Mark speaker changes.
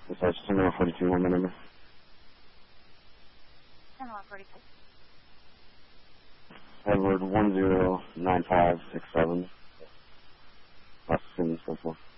Speaker 1: Besides, terminal 42, one number.
Speaker 2: Terminal 42.
Speaker 1: Edward 109567. Last assuming so forth.